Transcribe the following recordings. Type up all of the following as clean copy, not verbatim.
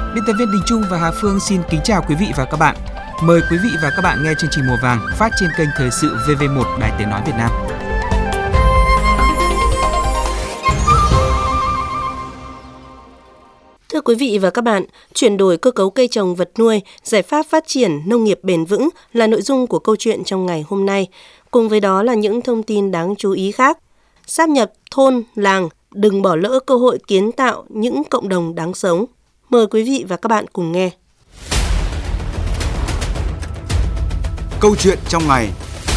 Biên tập viên Đình Trung và Hà Phương xin kính chào quý vị và các bạn. Mời quý vị và các bạn nghe chương trình Mùa Vàng phát trên kênh Thời sự VV1 Đài Tiếng nói Việt Nam. Thưa quý vị và các bạn, chuyển đổi cơ cấu cây trồng vật nuôi, giải pháp phát triển nông nghiệp bền vững là nội dung của câu chuyện trong ngày hôm nay. Cùng với đó là những thông tin đáng chú ý khác. Sáp nhập thôn, làng, đừng bỏ lỡ cơ hội kiến tạo những cộng đồng đáng sống. Mời quý vị và các bạn cùng nghe. Câu chuyện trong ngày.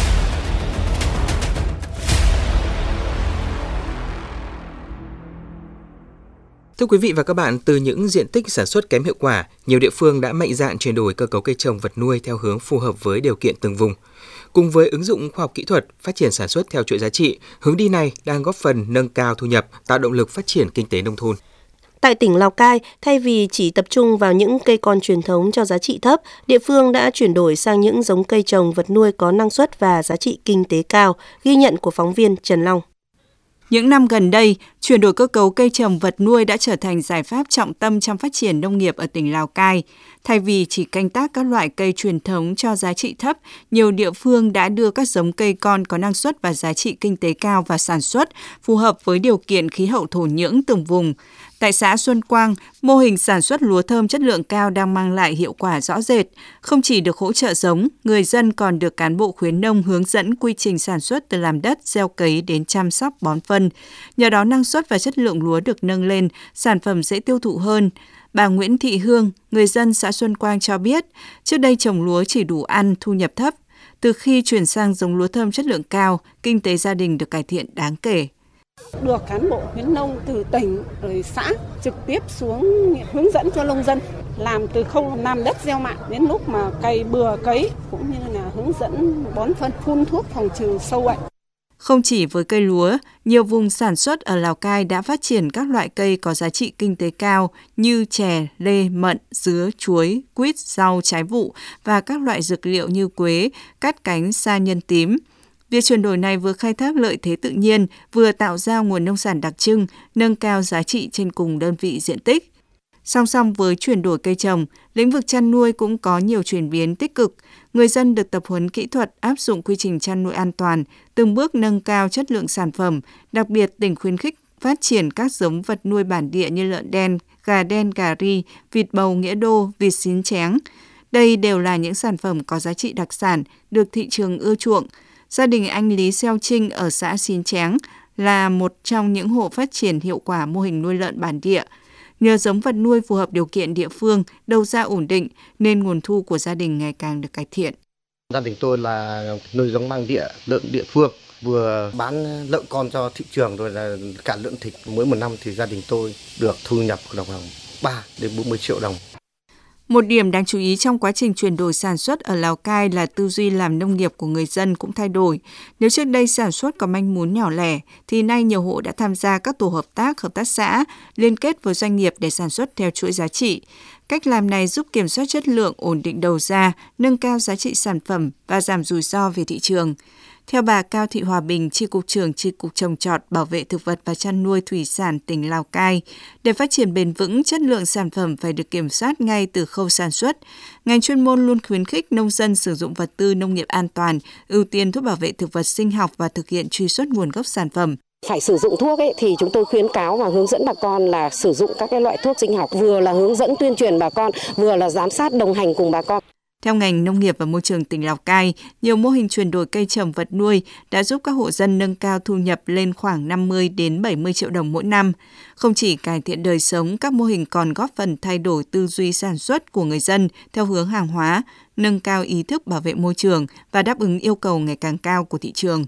Thưa quý vị và các bạn, từ những diện tích sản xuất kém hiệu quả, nhiều địa phương đã mạnh dạn chuyển đổi cơ cấu cây trồng vật nuôi theo hướng phù hợp với điều kiện từng vùng. Cùng với ứng dụng khoa học kỹ thuật, phát triển sản xuất theo chuỗi giá trị, hướng đi này đang góp phần nâng cao thu nhập, tạo động lực phát triển kinh tế nông thôn. Tại tỉnh Lào Cai, thay vì chỉ tập trung vào những cây con truyền thống cho giá trị thấp, địa phương đã chuyển đổi sang những giống cây trồng vật nuôi có năng suất và giá trị kinh tế cao, ghi nhận của phóng viên Trần Long. Những năm gần đây, chuyển đổi cơ cấu cây trồng vật nuôi đã trở thành giải pháp trọng tâm trong phát triển nông nghiệp ở tỉnh Lào Cai. Thay vì chỉ canh tác các loại cây truyền thống cho giá trị thấp, nhiều địa phương đã đưa các giống cây con có năng suất và giá trị kinh tế cao vào sản xuất, phù hợp với điều kiện khí hậu thổ nhưỡng từng vùng. Tại xã Xuân Quang, mô hình sản xuất lúa thơm chất lượng cao đang mang lại hiệu quả rõ rệt. Không chỉ được hỗ trợ giống, người dân còn được cán bộ khuyến nông hướng dẫn quy trình sản xuất từ làm đất, gieo cấy đến chăm sóc bón phân. Nhờ đó năng suất và chất lượng lúa được nâng lên, sản phẩm dễ tiêu thụ hơn. Bà Nguyễn Thị Hương, người dân xã Xuân Quang cho biết, trước đây trồng lúa chỉ đủ ăn, thu nhập thấp. Từ khi chuyển sang giống lúa thơm chất lượng cao, kinh tế gia đình được cải thiện đáng kể. Được cán bộ khuyến nông từ tỉnh rồi xã trực tiếp xuống hướng dẫn cho nông dân làm từ khâu làm đất gieo mạ đến lúc mà cày bừa cấy, cũng như là hướng dẫn bón phân, phun thuốc phòng trừ sâu bệnh. Không chỉ với cây lúa, nhiều vùng sản xuất ở Lào Cai đã phát triển các loại cây có giá trị kinh tế cao như chè, lê, mận, dứa, chuối, quýt, rau, trái vụ và các loại dược liệu như quế, cát cánh, sa nhân tím. Việc chuyển đổi này vừa khai thác lợi thế tự nhiên, vừa tạo ra nguồn nông sản đặc trưng, nâng cao giá trị trên cùng đơn vị diện tích. Song song với chuyển đổi cây trồng, lĩnh vực chăn nuôi cũng có nhiều chuyển biến tích cực. Người dân được tập huấn kỹ thuật, áp dụng quy trình chăn nuôi an toàn, từng bước nâng cao chất lượng sản phẩm. Đặc biệt, tỉnh khuyến khích phát triển các giống vật nuôi bản địa như lợn đen, gà ri, vịt bầu nghĩa đô, vịt xín chén. Đây đều là những sản phẩm có giá trị đặc sản, được thị trường ưa chuộng. Gia đình anh Lý Xeo Trinh ở xã Xín Chén là một trong những hộ phát triển hiệu quả mô hình nuôi lợn bản địa. Nhờ giống vật nuôi phù hợp điều kiện địa phương, đầu ra ổn định nên nguồn thu của gia đình ngày càng được cải thiện. Gia đình tôi là nuôi giống bản địa, lợn địa phương, vừa bán lợn con cho thị trường rồi là cả lợn thịt. Mỗi một năm thì gia đình tôi được thu nhập khoảng 3 đến 40 triệu đồng. Một điểm đáng chú ý trong quá trình chuyển đổi sản xuất ở Lào Cai là tư duy làm nông nghiệp của người dân cũng thay đổi. Nếu trước đây sản xuất có manh mún nhỏ lẻ, thì nay nhiều hộ đã tham gia các tổ hợp tác xã, liên kết với doanh nghiệp để sản xuất theo chuỗi giá trị. Cách làm này giúp kiểm soát chất lượng, ổn định đầu ra, nâng cao giá trị sản phẩm và giảm rủi ro về thị trường. Theo bà Cao Thị Hòa Bình, Chi cục trưởng Chi cục Trồng trọt, Bảo vệ thực vật và chăn nuôi thủy sản tỉnh Lào Cai, để phát triển bền vững, chất lượng sản phẩm phải được kiểm soát ngay từ khâu sản xuất. Ngành chuyên môn luôn khuyến khích nông dân sử dụng vật tư nông nghiệp an toàn, ưu tiên thuốc bảo vệ thực vật sinh học và thực hiện truy xuất nguồn gốc sản phẩm. Phải sử dụng thuốc thì chúng tôi khuyến cáo và hướng dẫn bà con là sử dụng các loại thuốc sinh học, vừa là hướng dẫn tuyên truyền bà con, vừa là giám sát đồng hành cùng bà con. Theo ngành nông nghiệp và môi trường tỉnh Lào Cai, nhiều mô hình chuyển đổi cây trồng vật nuôi đã giúp các hộ dân nâng cao thu nhập lên khoảng 50 đến 70 triệu đồng mỗi năm. Không chỉ cải thiện đời sống, các mô hình còn góp phần thay đổi tư duy sản xuất của người dân theo hướng hàng hóa, nâng cao ý thức bảo vệ môi trường và đáp ứng yêu cầu ngày càng cao của thị trường.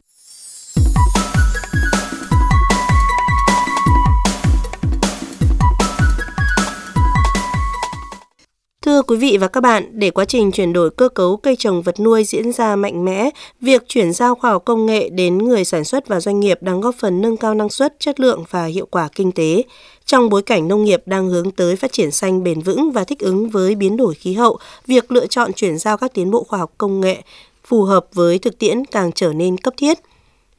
Thưa quý vị và các bạn, để quá trình chuyển đổi cơ cấu cây trồng vật nuôi diễn ra mạnh mẽ, việc chuyển giao khoa học công nghệ đến người sản xuất và doanh nghiệp đang góp phần nâng cao năng suất, chất lượng và hiệu quả kinh tế. Trong bối cảnh nông nghiệp đang hướng tới phát triển xanh bền vững và thích ứng với biến đổi khí hậu, việc lựa chọn chuyển giao các tiến bộ khoa học công nghệ phù hợp với thực tiễn càng trở nên cấp thiết.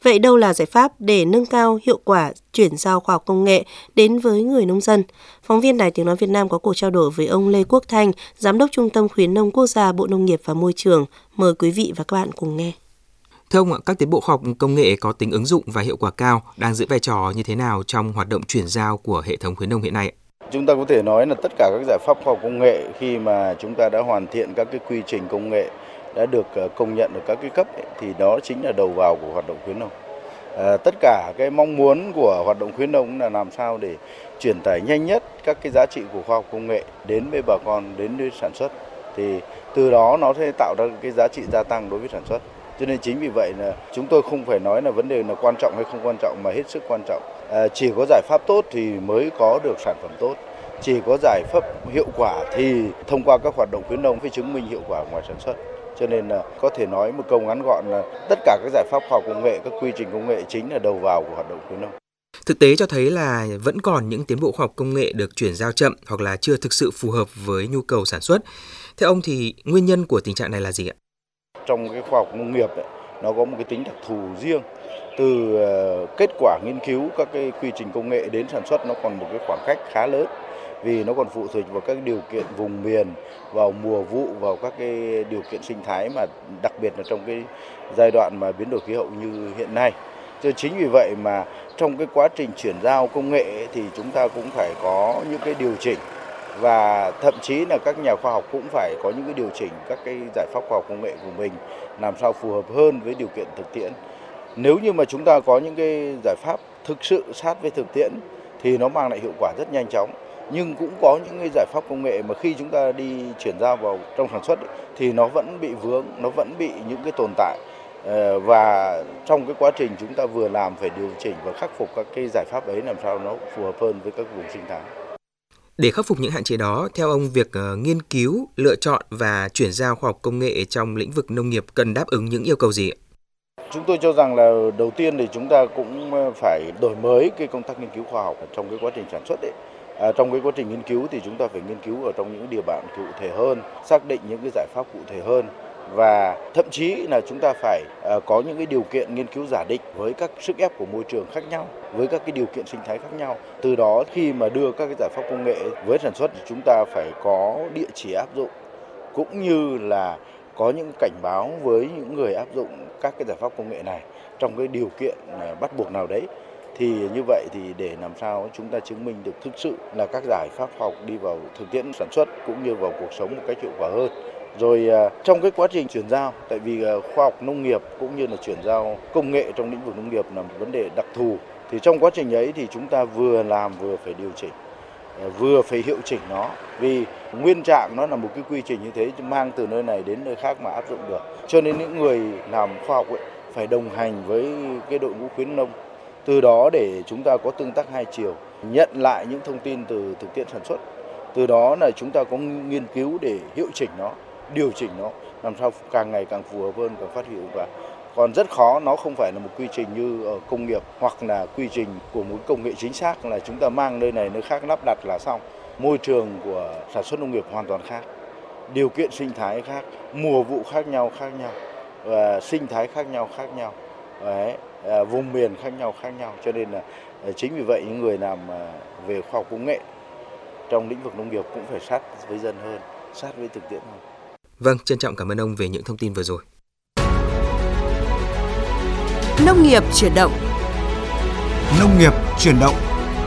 Vậy đâu là giải pháp để nâng cao hiệu quả chuyển giao khoa học công nghệ đến với người nông dân? Phóng viên Đài Tiếng nói Việt Nam có cuộc trao đổi với ông Lê Quốc Thanh, Giám đốc Trung tâm Khuyến nông Quốc gia, Bộ Nông nghiệp và Môi trường. Mời quý vị và các bạn cùng nghe. Thưa ông, các tiến bộ khoa học công nghệ có tính ứng dụng và hiệu quả cao đang giữ vai trò như thế nào trong hoạt động chuyển giao của hệ thống khuyến nông hiện nay? Chúng ta có thể nói là tất cả các giải pháp khoa học công nghệ khi mà chúng ta đã hoàn thiện các cái quy trình công nghệ đã được công nhận ở các cái cấp thì đó chính là đầu vào của hoạt động khuyến nông. Tất cả cái mong muốn của hoạt động khuyến nông là làm sao để truyền tải nhanh nhất các cái giá trị của khoa học công nghệ đến với bà con, đến với sản xuất. Thì từ đó nó sẽ tạo ra cái giá trị gia tăng đối với sản xuất. Cho nên chính vì vậy là chúng tôi không phải nói là vấn đề là quan trọng hay không quan trọng mà hết sức quan trọng. Chỉ có giải pháp tốt thì mới có được sản phẩm tốt. Chỉ có giải pháp hiệu quả thì thông qua các hoạt động khuyến nông phải chứng minh hiệu quả ngoài sản xuất. Cho nên là có thể nói một câu ngắn gọn là tất cả các giải pháp khoa học công nghệ, các quy trình công nghệ chính là đầu vào của hoạt động khuyến nông. Thực tế cho thấy là vẫn còn những tiến bộ khoa học công nghệ được chuyển giao chậm hoặc là chưa thực sự phù hợp với nhu cầu sản xuất. Theo ông thì nguyên nhân của tình trạng này là gì ạ? Trong cái khoa học nông nghiệp ấy, nó có một cái tính đặc thù riêng. Từ kết quả nghiên cứu các cái quy trình công nghệ đến sản xuất nó còn một cái khoảng cách khá lớn. Vì nó còn phụ thuộc vào các điều kiện vùng miền, vào mùa vụ, vào các cái điều kiện sinh thái mà đặc biệt là trong cái giai đoạn mà biến đổi khí hậu như hiện nay. Cho chính vì vậy mà trong cái quá trình chuyển giao công nghệ thì chúng ta cũng phải có những cái điều chỉnh và thậm chí là các nhà khoa học cũng phải có những cái điều chỉnh các cái giải pháp khoa học công nghệ của mình làm sao phù hợp hơn với điều kiện thực tiễn. Nếu như mà chúng ta có những cái giải pháp thực sự sát với thực tiễn thì nó mang lại hiệu quả rất nhanh chóng. Nhưng cũng có những cái giải pháp công nghệ mà khi chúng ta đi chuyển giao vào trong sản xuất thì nó vẫn bị vướng, nó vẫn bị những cái tồn tại. Và trong cái quá trình chúng ta vừa làm phải điều chỉnh và khắc phục các cái giải pháp ấy làm sao nó phù hợp hơn với các vùng sinh thái. Để khắc phục những hạn chế đó, theo ông, việc nghiên cứu, lựa chọn và chuyển giao khoa học công nghệ trong lĩnh vực nông nghiệp cần đáp ứng những yêu cầu gì ạ? Chúng tôi cho rằng là đầu tiên thì chúng ta cũng phải đổi mới cái công tác nghiên cứu khoa học trong cái quá trình sản xuất ấy. Trong cái quá trình nghiên cứu thì chúng ta phải nghiên cứu ở trong những địa bàn cụ thể hơn, xác định những cái giải pháp cụ thể hơn và thậm chí là chúng ta phải có những cái điều kiện nghiên cứu giả định với các sức ép của môi trường khác nhau, với các cái điều kiện sinh thái khác nhau. Từ đó khi mà đưa các cái giải pháp công nghệ với sản xuất thì chúng ta phải có địa chỉ áp dụng cũng như là có những cảnh báo với những người áp dụng các cái giải pháp công nghệ này trong cái điều kiện bắt buộc nào đấy. Thì như vậy thì để làm sao chúng ta chứng minh được thực sự là các giải pháp khoa học đi vào thực tiễn sản xuất cũng như vào cuộc sống một cách hiệu quả hơn. Rồi trong cái quá trình chuyển giao, tại vì khoa học nông nghiệp cũng như là chuyển giao công nghệ trong lĩnh vực nông nghiệp là một vấn đề đặc thù. Thì trong quá trình ấy thì chúng ta vừa làm vừa phải điều chỉnh, vừa phải hiệu chỉnh nó. Vì nguyên trạng nó là một cái quy trình như thế mang từ nơi này đến nơi khác mà áp dụng được. Cho nên những người làm khoa học ấy phải đồng hành với cái đội ngũ khuyến nông. Từ đó để chúng ta có tương tác hai chiều, nhận lại những thông tin từ thực tiễn sản xuất. Từ đó là chúng ta có nghiên cứu để hiệu chỉnh nó, điều chỉnh nó, làm sao càng ngày càng phù hợp hơn, càng phát hiệu quả. Còn rất khó, nó không phải là một quy trình như ở công nghiệp hoặc là quy trình của một công nghệ chính xác là chúng ta mang nơi này nơi khác lắp đặt là xong. Môi trường của sản xuất nông nghiệp hoàn toàn khác, điều kiện sinh thái khác, mùa vụ khác nhau, và sinh thái khác nhau. Đấy, vùng miền khác nhau. Cho nên là chính vì vậy những người làm về khoa học công nghệ trong lĩnh vực nông nghiệp cũng phải sát với dân hơn, sát với thực tiễn hơn. Vâng, trân trọng cảm ơn ông về những thông tin vừa rồi. Nông nghiệp chuyển động. Nông nghiệp chuyển động.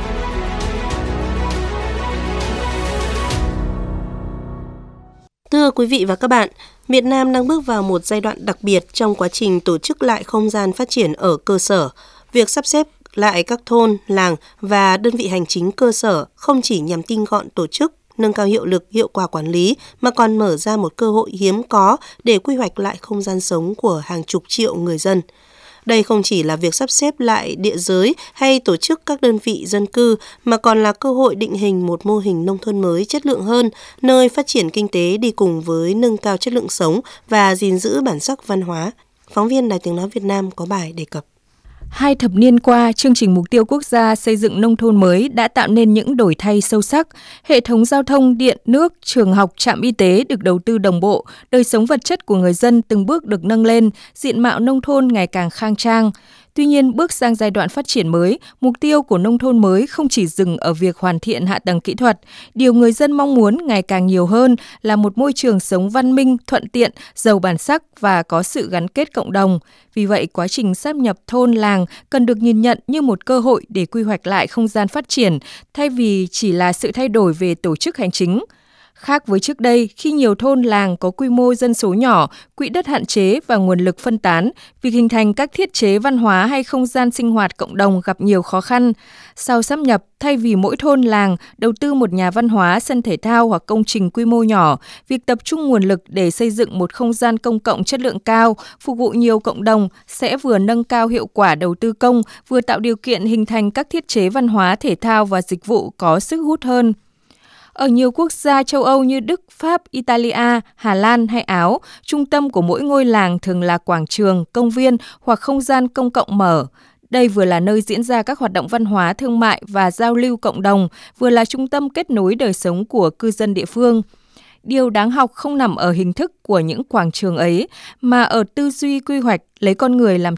Thưa quý vị và các bạn, Việt Nam đang bước vào một giai đoạn đặc biệt trong quá trình tổ chức lại không gian phát triển ở cơ sở. Việc sắp xếp lại các thôn, làng và đơn vị hành chính cơ sở không chỉ nhằm tinh gọn tổ chức, nâng cao hiệu lực, hiệu quả quản lý mà còn mở ra một cơ hội hiếm có để quy hoạch lại không gian sống của hàng chục triệu người dân. Đây không chỉ là việc sắp xếp lại địa giới hay tổ chức các đơn vị dân cư mà còn là cơ hội định hình một mô hình nông thôn mới chất lượng hơn, nơi phát triển kinh tế đi cùng với nâng cao chất lượng sống và gìn giữ bản sắc văn hóa. Phóng viên Đài Tiếng nói Việt Nam có bài đề cập. 2 thập niên qua, chương trình mục tiêu quốc gia xây dựng nông thôn mới đã tạo nên những đổi thay sâu sắc. Hệ thống giao thông, điện, nước, trường học, trạm y tế được đầu tư đồng bộ, đời sống vật chất của người dân từng bước được nâng lên, diện mạo nông thôn ngày càng khang trang. Tuy nhiên, bước sang giai đoạn phát triển mới, mục tiêu của nông thôn mới không chỉ dừng ở việc hoàn thiện hạ tầng kỹ thuật. Điều người dân mong muốn ngày càng nhiều hơn là một môi trường sống văn minh, thuận tiện, giàu bản sắc và có sự gắn kết cộng đồng. Vì vậy, quá trình sáp nhập thôn làng cần được nhìn nhận như một cơ hội để quy hoạch lại không gian phát triển, thay vì chỉ là sự thay đổi về tổ chức hành chính. Khác với trước đây, khi nhiều thôn làng có quy mô dân số nhỏ, quỹ đất hạn chế và nguồn lực phân tán, việc hình thành các thiết chế văn hóa hay không gian sinh hoạt cộng đồng gặp nhiều khó khăn. Sau sáp nhập, thay vì mỗi thôn làng đầu tư một nhà văn hóa, sân thể thao hoặc công trình quy mô nhỏ, việc tập trung nguồn lực để xây dựng một không gian công cộng chất lượng cao, phục vụ nhiều cộng đồng sẽ vừa nâng cao hiệu quả đầu tư công, vừa tạo điều kiện hình thành các thiết chế văn hóa, thể thao và dịch vụ có sức hút hơn. Ở nhiều quốc gia châu Âu như Đức, Pháp, Italia, Hà Lan hay Áo, trung tâm của mỗi ngôi làng thường là quảng trường, công viên hoặc không gian công cộng mở. Đây vừa là nơi diễn ra các hoạt động văn hóa, thương mại và giao lưu cộng đồng, vừa là trung tâm kết nối đời sống của cư dân địa phương. Điều đáng học không nằm ở hình thức của những quảng trường ấy, mà ở tư duy quy hoạch lấy con người làm